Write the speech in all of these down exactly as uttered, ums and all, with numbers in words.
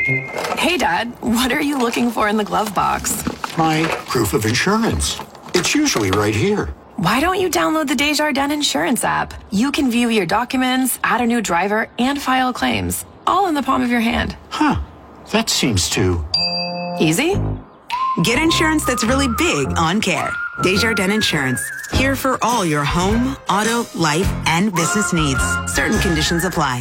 Hey, Dad, what are you looking for in the glove box? My proof of insurance. It's usually right here. Why don't you download the Desjardins Insurance app? You can view your documents, add a new driver, and file claims, all in the palm of your hand. Huh. That seems too... easy? Get insurance that's really big on care. Desjardins Insurance. Here for all your home, auto, life, and business needs. Certain conditions apply.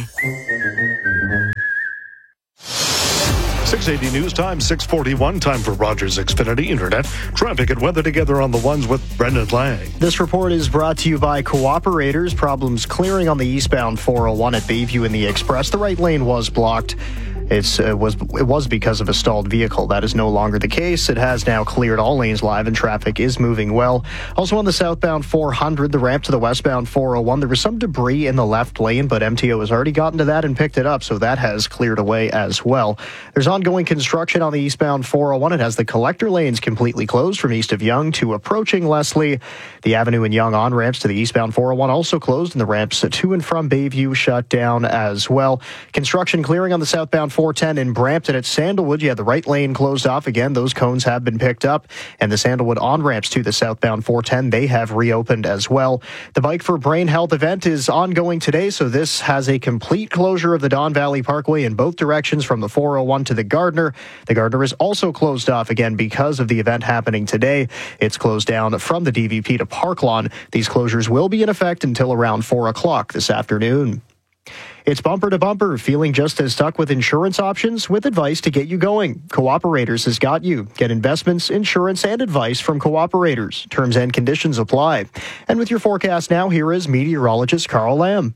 six eighty News Time, six forty-one. Time for Rogers Xfinity Internet. Traffic and weather together on the ones with Brendan Lang. This report is brought to you by Cooperators. Problems clearing on the eastbound four oh one at Bayview in the Express. The right lane was blocked. It's, uh, was it was because of a stalled vehicle. That is no longer the case. It has now cleared all lanes live and traffic is moving well. Also on the southbound four hundred, the ramp to the westbound four oh one, there was some debris in the left lane, but M T O has already gotten to that and picked it up, so that has cleared away as well. There's ongoing construction on the eastbound four oh one. It has the collector lanes completely closed from east of Yonge to approaching Leslie. The Avenue and Yonge on-ramps to the eastbound four oh one also closed, and the ramps to and from Bayview shut down as well. Construction clearing on the southbound four ten in Brampton at Sandalwood. You had the right lane closed off again. Those cones have been picked up, and the Sandalwood on-ramps to the southbound four ten, they have reopened as well. The Bike for Brain Health event is ongoing today, so this has a complete closure of the Don Valley Parkway in both directions from the four oh one to the Gardner. The Gardner is also closed off again because of the event happening today. It's closed down from the D V P to Parklawn. These closures will be in effect until around four o'clock this afternoon. It's bumper to bumper. Feeling just as stuck with insurance options? With advice to get you going. Cooperators has got you. Get investments, insurance, and advice from Cooperators. Terms and conditions apply. And with your forecast now, here is meteorologist Carl Lamb.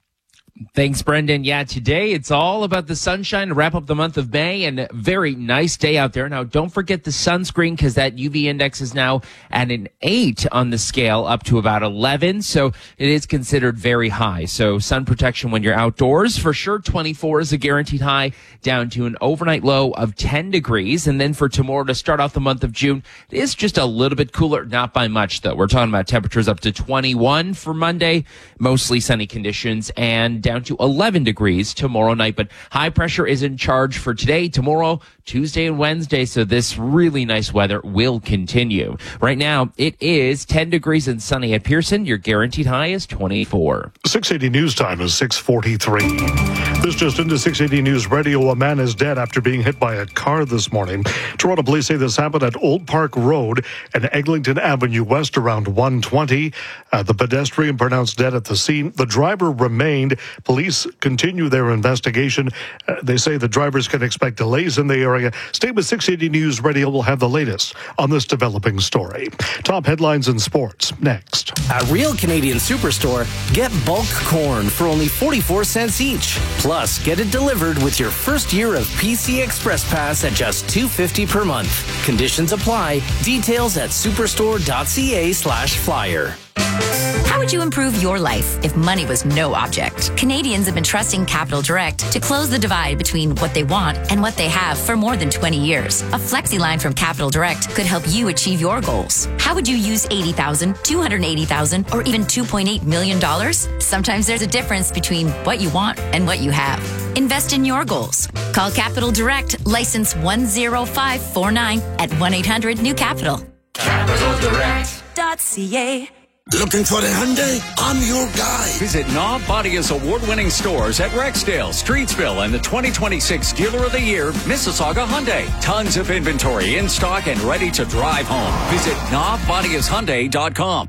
Thanks, Brendan. Yeah, today it's all about the sunshine to wrap up the month of May, and a very nice day out there. Now, don't forget the sunscreen, because that U V index is now at an eight on the scale, up to about eleven. So it is considered very high. So sun protection when you're outdoors. For sure, twenty-four is a guaranteed high, down to an overnight low of ten degrees. And then for tomorrow, to start off the month of June, it is just a little bit cooler. Not by much, though. We're talking about temperatures up to twenty-one for Monday, mostly sunny conditions, and down to eleven degrees tomorrow night. But high pressure is in charge for today, tomorrow, Tuesday, and Wednesday. So this really nice weather will continue. Right now, it is ten degrees and sunny at Pearson. Your guaranteed high is twenty-four. six eighty News Time is six forty-three. This just into six eighty News Radio. A man is dead after being hit by a car this morning. Toronto police say this happened at Old Park Road and Eglinton Avenue West around one twenty. Uh, the pedestrian pronounced dead at the scene. The driver remained. Police continue their investigation. Uh, they say the drivers can expect delays in the area. Stay with six eighty News Radio. We'll have the latest on this developing story. Top headlines in sports next. At Real Canadian Superstore, get bulk corn for only forty-four cents each. Plus, get it delivered with your first year of P C Express Pass at just two dollars and fifty cents per month. Conditions apply. Details at superstore.ca slash flyer. How would you improve your life if money was no object? Canadians have been trusting Capital Direct to close the divide between what they want and what they have for more than twenty years. A flexi line from Capital Direct could help you achieve your goals. How would you use eighty thousand dollars, two hundred eighty thousand dollars, or even two point eight million dollars? Sometimes there's a difference between what you want and what you have. Invest in your goals. Call Capital Direct, license one zero five four nine at one eight hundred new capital. capital direct dot c a. Looking for the Hyundai? I'm your guy. Visit Knob Bodia's award-winning stores at Rexdale, Streetsville, and the twenty twenty-six Dealer of the Year, Mississauga Hyundai. Tons of inventory in stock and ready to drive home. Visit knob bodias hyundai dot com.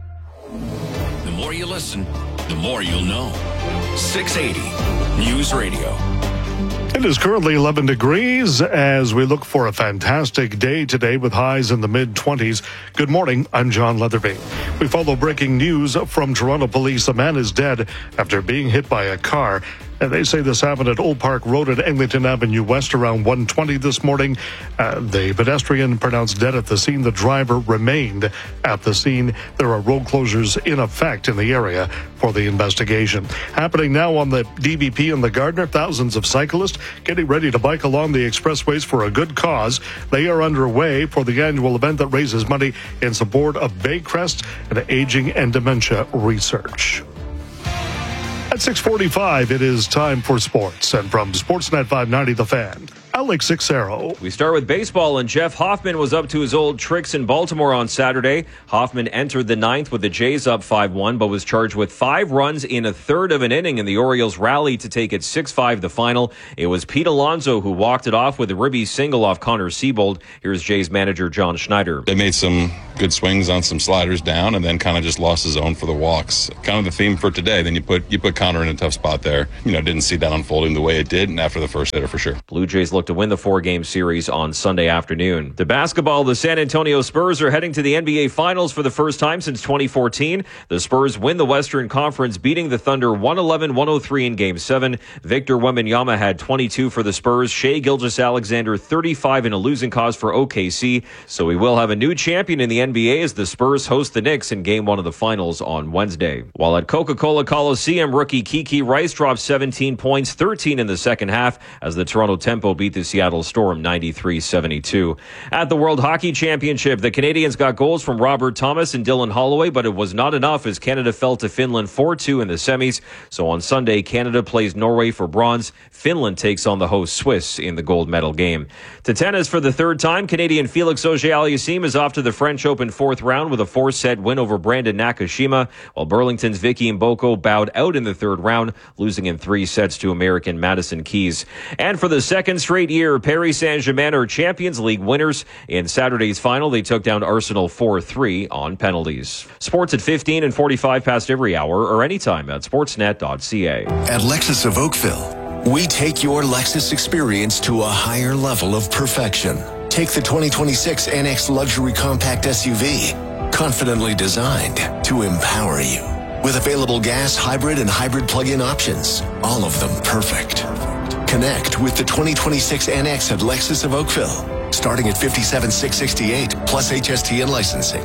The more you listen, the more you'll know. six eighty News Radio. It is currently eleven degrees as we look for a fantastic day today with highs in the mid-twenties. Good morning, I'm John Leatherby. We follow breaking news from Toronto police. A man is dead after being hit by a car. And they say this happened at Old Park Road at Eglinton Avenue West around one twenty this morning. Uh, the pedestrian pronounced dead at the scene. The driver remained at the scene. There are road closures in effect in the area for the investigation. Happening now on the D V P and the Gardner. Thousands of cyclists getting ready to bike along the expressways for a good cause. They are underway for the annual event that raises money in support of Baycrest and aging and dementia research. At six forty-five, it is time for sports. And from Sportsnet five ninety, The Fan, Alex Sixero. We start with baseball, and Jeff Hoffman was up to his old tricks in Baltimore on Saturday. Hoffman entered the ninth with the Jays up five one, but was charged with five runs in a third of an inning, and the Orioles rallied to take it six five the final. It was Pete Alonso who walked it off with a ribby single off Connor Siebold. Here's Jays manager John Schneider. They made some good swings on some sliders down and then kind of just lost his own for the walks. Kind of the theme for today. Then you put you put Connor in a tough spot there. You know, didn't see that unfolding the way it did, and after the first hitter for sure. Blue Jays look to win the four-game series on Sunday afternoon. To basketball, the San Antonio Spurs are heading to the N B A Finals for the first time since twenty fourteen. The Spurs win the Western Conference, beating the Thunder one eleven one oh three in Game seven. Victor Wembanyama had twenty-two for the Spurs. Shai Gilgeous-Alexander thirty-five in a losing cause for O K C. So we will have a new champion in the N B A as the Spurs host the Knicks in Game one of the Finals on Wednesday. While at Coca-Cola Coliseum, rookie Kiki Rice dropped seventeen points, thirteen in the second half, as the Toronto Tempo beat the Seattle Storm ninety-three seventy-two. At the World Hockey Championship, the Canadians got goals from Robert Thomas and Dylan Holloway, but it was not enough as Canada fell to Finland four two in the semis. So on Sunday, Canada plays Norway for bronze. Finland takes on the host Swiss in the gold medal game. To tennis for the third time, Canadian Felix Auger-Aliassime is off to the French Open fourth round with a four-set win over Brandon Nakashima, while Burlington's Vicky Mboko bowed out in the third round, losing in three sets to American Madison Keys. And for the second straight year, Paris Saint-Germain are Champions League winners. In Saturday's final, they took down Arsenal four three on penalties. Sports at fifteen and forty-five past every hour or anytime at sportsnet dot c a. At Lexus of Oakville, we take your Lexus experience to a higher level of perfection. Take the twenty twenty-six N X Luxury Compact S U V, confidently designed to empower you. With available gas, hybrid, and hybrid plug-in options, all of them perfect. Connect with the twenty twenty-six N X at Lexus of Oakville, starting at fifty-seven thousand six hundred sixty-eight dollars plus H S T and licensing.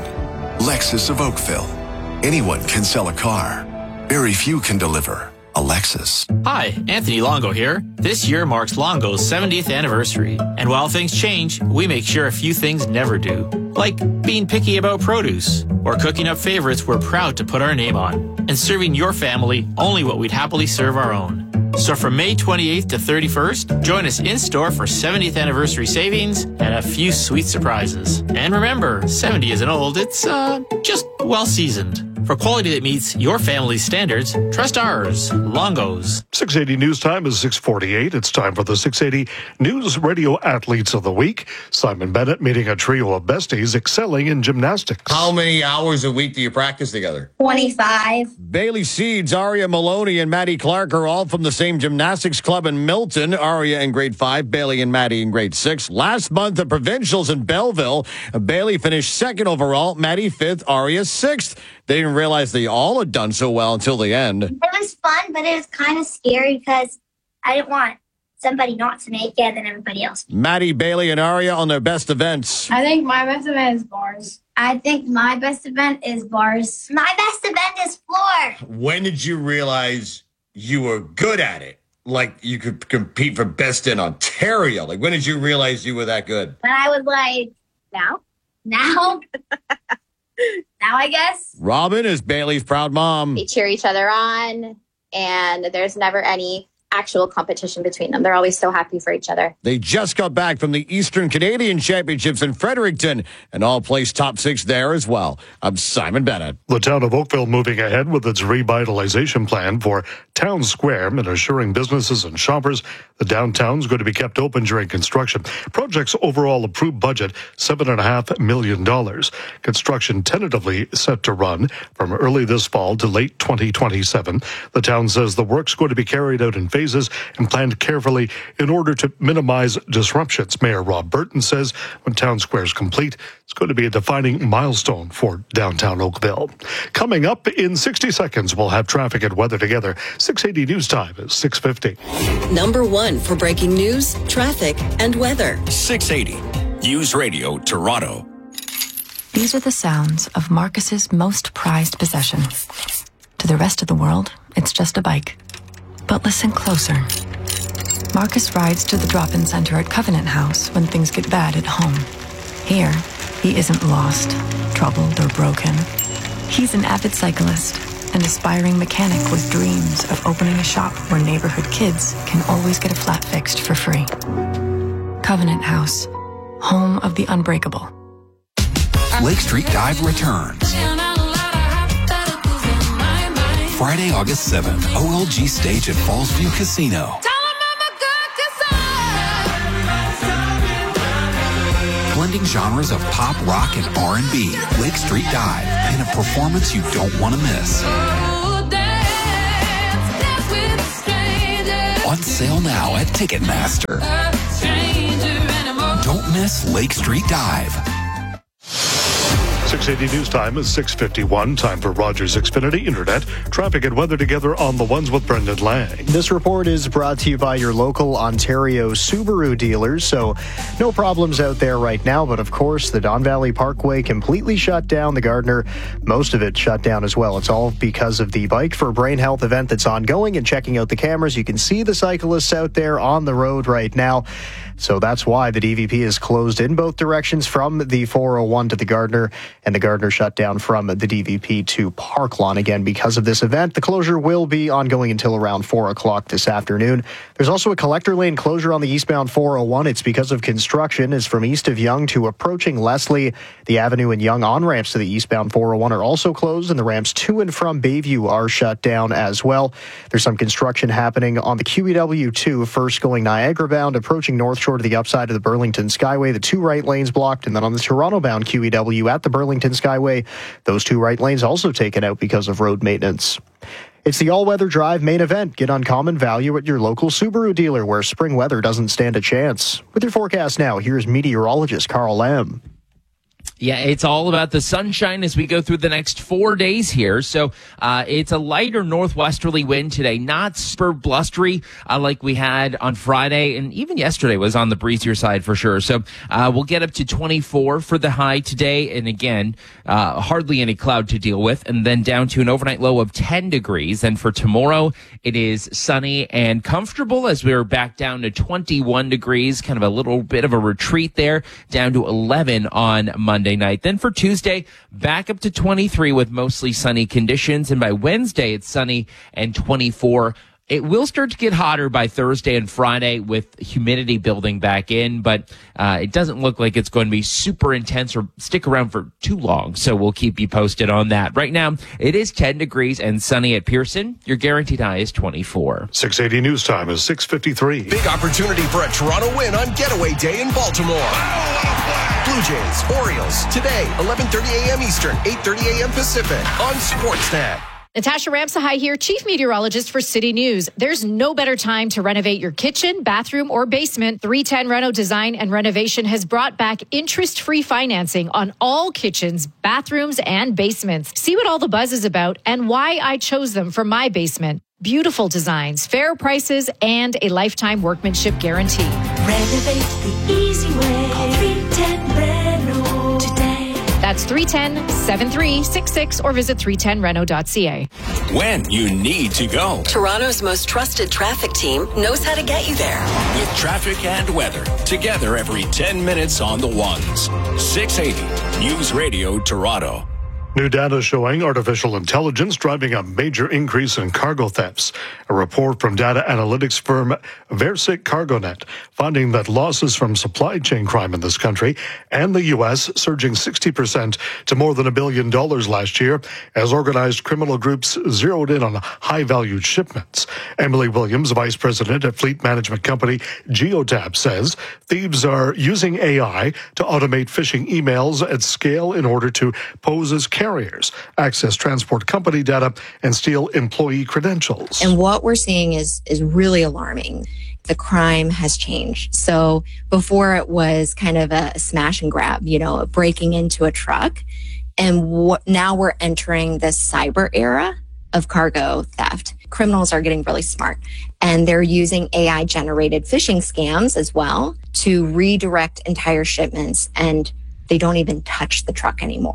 Lexus of Oakville. Anyone can sell a car. Very few can deliver a Lexus. Hi, Anthony Longo here. This year marks Longo's seventieth anniversary. And while things change, we make sure a few things never do. Like being picky about produce, or cooking up favorites we're proud to put our name on, and serving your family only what we'd happily serve our own. So from May twenty-eighth to thirty-first, join us in-store for seventieth anniversary savings and a few sweet surprises. And remember, seventy isn't old, it's, uh, just well-seasoned. For quality that meets your family's standards, trust ours, Longo's. six eighty News Time is six forty-eight. It's time for the six eighty News Radio Athletes of the Week. Simon Bennett meeting a trio of besties excelling in gymnastics. How many hours a week do you practice together? twenty-five. Bailey Seeds, Aria Maloney, and Maddie Clark are all from the same gymnastics club in Milton. Aria in grade five, Bailey and Maddie in grade six. Last month, the provincials in Belleville, Bailey finished second overall, Maddie fifth, Aria sixth. They didn't realize they all had done so well until the end. It was fun, but it was kind of scary because I didn't want somebody not to make it and everybody else. Maddie, Bailey, and Aria on their best events. I think my best event is bars. I think my best event is bars. My best event is floor. When did you realize you were good at it? Like you could compete for best in Ontario? Like when did you realize you were that good? When I was like, now? Now? Now, I guess. Robin is Bailey's proud mom. They cheer each other on, and there's never any actual competition between them. They're always so happy for each other. They just got back from the Eastern Canadian Championships in Fredericton and all placed top six there as well. I'm Simon Bennett. The town of Oakville moving ahead with its revitalization plan for Town Square and assuring businesses and shoppers the downtown's going to be kept open during construction. Project's overall approved budget, seven point five million dollars. Construction tentatively set to run from early this fall to late twenty twenty-seven. The town says the work's going to be carried out in phases and planned carefully in order to minimize disruptions. Mayor Rob Burton says when Town Square is complete, it's going to be a defining milestone for downtown Oakville. Coming up in sixty seconds, we'll have traffic and weather together. six eighty News Time is six fifty. Number one for breaking news, traffic, and weather. six eighty News Radio Toronto. These are the sounds of Marcus's most prized possession. To the rest of the world, it's just a bike. But listen closer. Marcus rides to the drop-in center at Covenant House when things get bad at home. Here, he isn't lost, troubled, or broken. He's an avid cyclist, an aspiring mechanic with dreams of opening a shop where neighborhood kids can always get a flat fixed for free. Covenant House, home of the unbreakable. Lake Street Dive returns. Friday, August seventh, O L G stage at Fallsview Casino. Blending genres of pop, rock, and R and B. Lake Street Dive, in a performance you don't want to miss. On sale now at Ticketmaster. Don't miss Lake Street Dive. six eighty News Time is six fifty-one. Time for Rogers Xfinity Internet. Traffic and weather together on the ones with Brendan Lang. This report is brought to you by your local Ontario Subaru dealers. So no problems out there right now. But of course, the Don Valley Parkway completely shut down. The Gardner, most of it shut down as well. It's all because of the Bike for Brain Health event that's ongoing. And checking out the cameras, you can see the cyclists out there on the road right now. So that's why the D V P is closed in both directions from the four oh one to the Gardner, and the Gardner shut down from the D V P to Parklawn again because of this event. The closure will be ongoing until around four o'clock this afternoon. There's also a collector lane closure on the eastbound four oh one. It's because of construction. It's from east of Yonge to approaching Leslie. The Avenue and Yonge on-ramps to the eastbound four oh one are also closed, and the ramps to and from Bayview are shut down as well. There's some construction happening on the Q E W two, first going Niagara bound, approaching North Shore to the upside of the Burlington Skyway. The two right lanes blocked, and then on the Toronto-bound Q E W at the Burlington Skyway, those two right lanes also taken out because of road maintenance. It's the all-weather drive main event. Get uncommon value at your local Subaru dealer where spring weather doesn't stand a chance. With your forecast now, here's meteorologist Carl Lamb. Yeah, it's all about the sunshine as we go through the next four days here. So uh, it's a lighter northwesterly wind today, not super blustery uh, like we had on Friday, and even yesterday was on the breezier side for sure. So uh, we'll get up to twenty-four for the high today, and again, uh, hardly any cloud to deal with, and then down to an overnight low of ten degrees. And for tomorrow, it is sunny and comfortable as we're back down to twenty-one degrees, kind of a little bit of a retreat there, down to eleven on Monday night. Then for Tuesday, back up to twenty-three with mostly sunny conditions. And by Wednesday, it's sunny and twenty-four. It will start to get hotter by Thursday and Friday with humidity building back in, but uh, it doesn't look like it's going to be super intense or stick around for too long. So we'll keep you posted on that. Right now, it is ten degrees and sunny at Pearson. Your guaranteed high is twenty-four. six eighty News Time is six fifty-three. Big opportunity for a Toronto win on Getaway Day in Baltimore. Blue Jays, Orioles, today, eleven thirty a.m. Eastern, eight thirty a.m. Pacific on Sportsnet. Natasha Ramsahai here, Chief Meteorologist for City News. There's no better time to renovate your kitchen, bathroom, or basement. three ten Reno Design and Renovation has brought back interest-free financing on all kitchens, bathrooms, and basements. See what all the buzz is about and why I chose them for my basement. Beautiful designs, fair prices, and a lifetime workmanship guarantee. Renovate the easy way. Call three ten Reno today. That's three one zero, seven three six six or visit three ten reno dot c a. When you need to go. Toronto's most trusted traffic team knows how to get you there. With traffic and weather, together every ten minutes on the ones. six eighty News Radio Toronto. New data showing artificial intelligence driving a major increase in cargo thefts. A report from data analytics firm Versic CargoNet finding that losses from supply chain crime in this country and the U S surging sixty percent to more than a billion dollars last year as organized criminal groups zeroed in on high-valued shipments. Emily Williams, vice president at fleet management company Geotab, says thieves are using A I to automate phishing emails at scale in order to pose as carriers, access transport company data, and steal employee credentials. And what we're seeing is is really alarming. The crime has changed. So before it was kind of a smash and grab, you know, breaking into a truck. And what, now we're entering the cyber era of cargo theft. Criminals are getting really smart, and they're using A I-generated phishing scams as well to redirect entire shipments, and they don't even touch the truck anymore.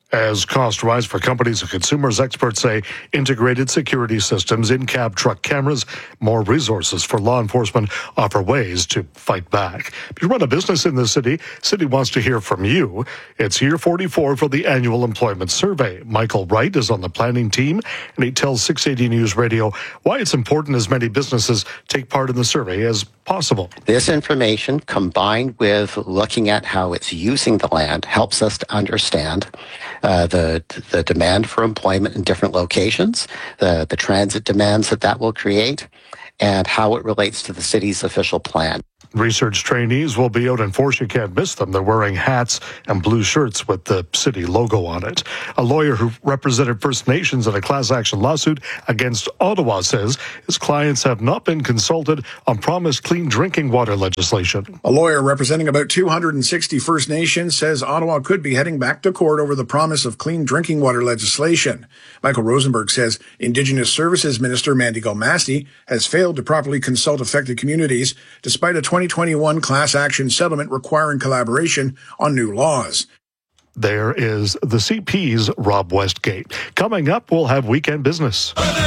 As costs rise for companies and consumers, experts say integrated security systems, in-cab truck cameras, more resources for law enforcement offer ways to fight back. If you run a business in the city, City wants to hear from you. It's year forty-four for the annual employment survey. Michael Wright is on the planning team, and he tells six eighty News Radio why it's important as many businesses take part in the survey as possible. This information, combined with looking at how it's using the land, helps us to understand uh, the the demand for employment in different locations, the, the transit demands that that will create, and how it relates to the city's official plan. Research trainees will be out in force. You can't miss them. They're wearing hats and blue shirts with the city logo on it. A lawyer who represented First Nations in a class action lawsuit against Ottawa says his clients have not been consulted on promised clean drinking water legislation. A lawyer representing about two hundred sixty First Nations says Ottawa could be heading back to court over the promise of clean drinking water legislation. Michael Rosenberg says Indigenous Services Minister Mandy Gomasti has failed to properly consult affected communities despite a twenty twenty-one class action settlement requiring collaboration on new laws. There is the C P's Rob Westgate. Coming up, we'll have weekend business.